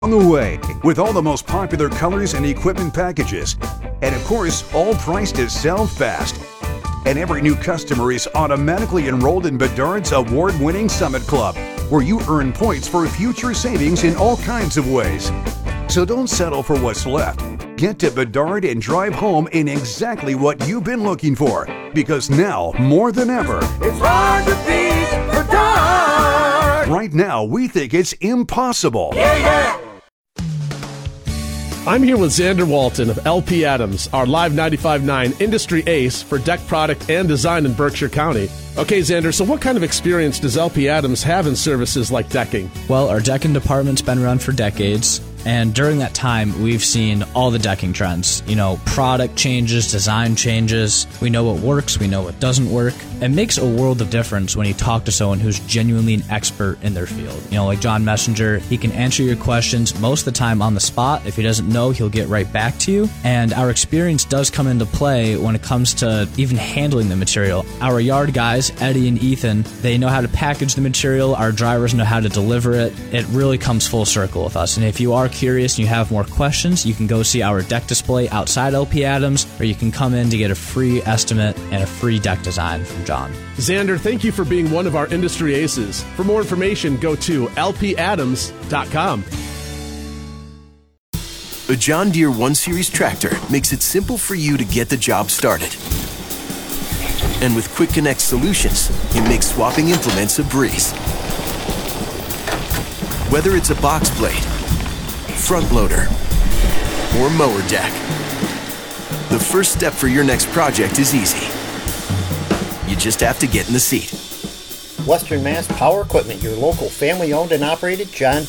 On the way, with all the most popular colors and equipment packages. And of course, all priced to sell fast. And every new customer is automatically enrolled in Bedard's award-winning Summit Club, where you earn points for future savings in all kinds of ways. So don't settle for what's left. Get to Bedard and drive home in exactly what you've been looking for. Because now, more than ever, it's hard to beat Bedard. Right now, we think it's impossible. Yeah. I'm here with Xander Walton of LP Adams, our Live 95.9 industry ace for deck product and design in Berkshire County. Okay, Xander, so what kind of experience does LP Adams have in services like decking? Well, our decking department's been around for decades, and during that time, we've seen all the decking trends. You know, product changes, design changes. We know what works, we know what doesn't work. It makes a world of difference when you talk to someone who's genuinely an expert in their field. You know, like John Messenger, he can answer your questions most of the time on the spot. If he doesn't know, he'll get right back to you. And our experience does come into play when it comes to even handling the material. Our yard guys, Eddie and Ethan, they know how to package the material. Our drivers know how to deliver it. It really comes full circle with us. And if you are curious and you have more questions, you can go see our deck display outside LP Adams, or you can come in to get a free estimate and a free deck design from John. Xander, thank you for being one of our industry aces. For more information, go to lpadams.com. A John Deere 1 Series tractor makes it simple for you to get the job started. And with Quick Connect solutions, it makes swapping implements a breeze. Whether it's a box blade, front loader, or mower deck, the first step for your next project is easy. You just have to get in the seat. Western Mass Power Equipment, your local family-owned and operated John Deere